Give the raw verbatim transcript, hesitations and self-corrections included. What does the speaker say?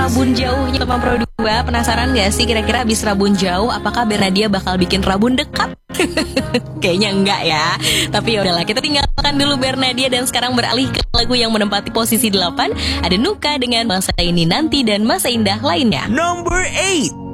rabun jauhnya Teman Pro dua. Penasaran gak sih kira-kira habis rabun jauh apakah Bernadia bakal bikin rabun dekat? Kayaknya enggak ya. Tapi yaudahlah, kita tinggalkan dulu Bernadia dan sekarang beralih ke lagu yang menempati posisi delapan. Ada Nuka dengan Masa Ini Nanti dan Masa Indah lainnya. Number eight.